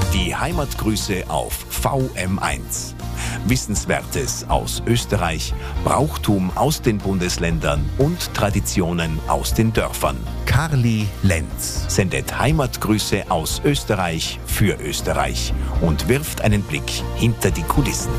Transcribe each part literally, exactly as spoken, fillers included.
Die Heimatgrüße auf V M eins. Wissenswertes aus Österreich, Brauchtum aus den Bundesländern und Traditionen aus den Dörfern. Karli Lenz sendet Heimatgrüße aus Österreich für Österreich und wirft einen Blick hinter die Kulissen.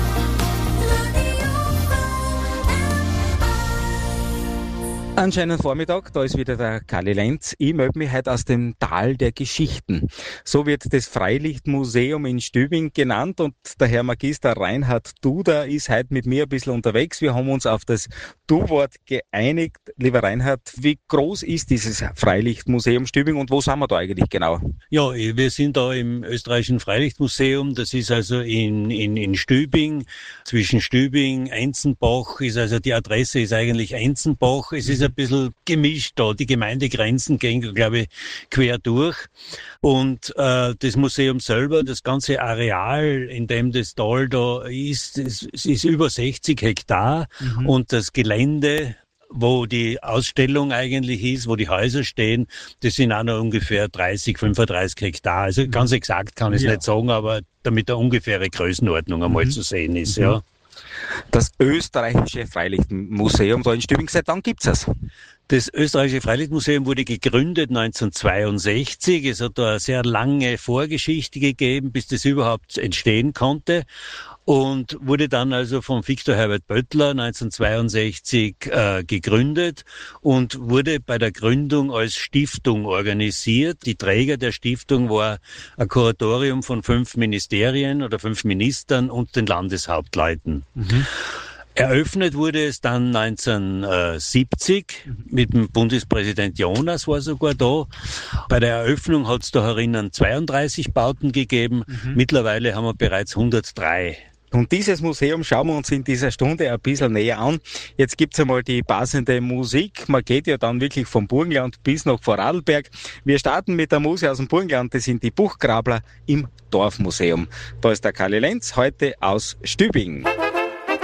Einen schönen Vormittag, da ist wieder der Karli Lenz. Ich melde mich heute aus dem Tal der Geschichten. So wird das Freilichtmuseum in Stübing genannt und der Herr Magister Reinhard Duder ist heute mit mir ein bisschen unterwegs. Wir haben uns auf das Du-Wort geeinigt. Lieber Reinhard, wie groß ist dieses Freilichtmuseum Stübing und wo sind wir da eigentlich genau? Ja, wir sind da im österreichischen Freilichtmuseum. Das ist also in, in, in Stübing, zwischen Stübing, Einzenbach, ist also die Adresse ist eigentlich Einzenbach. Es ist ein bisschen gemischt da. Die Gemeindegrenzen gehen, glaube ich, quer durch. Und äh, das Museum selber, das ganze Areal, in dem das Tal da ist, es, es ist über sechzig Hektar. Mhm. Und das Gelände, wo die Ausstellung eigentlich ist, wo die Häuser stehen, das sind auch noch ungefähr dreißig, fünfunddreißig Hektar. Also ganz exakt kann ich es ja nicht sagen, aber damit eine ungefähre Größenordnung einmal mhm. zu sehen ist. Mhm. Ja. Das österreichische Freilichtmuseum da in Stübing, seit wann gibt's es? Das österreichische Freilichtmuseum wurde gegründet neunzehnhundertzweiundsechzig. Es hat da eine sehr lange Vorgeschichte gegeben, bis das überhaupt entstehen konnte. Und wurde dann also von Victor Herbert Böttler neunzehnhundertzweiundsechzig äh, gegründet und wurde bei der Gründung als Stiftung organisiert. Die Träger der Stiftung war ein Kuratorium von fünf Ministerien oder fünf Ministern und den Landeshauptleuten. Mhm. Eröffnet wurde es dann neunzehnhundertsiebzig mit dem Bundespräsident Jonas, war sogar da. Bei der Eröffnung hat es da herinnen zweiunddreißig Bauten gegeben. Mhm. Mittlerweile haben wir bereits hundertdrei. Und dieses Museum schauen wir uns in dieser Stunde ein bisschen näher an. Jetzt gibt's einmal die passende Musik. Man geht ja dann wirklich vom Burgenland bis nach Vorarlberg. Wir starten mit der Musik aus dem Burgenland. Das sind die Buchgrabler im Dorfmuseum. Da ist der Karli Lenz, heute aus Stübing.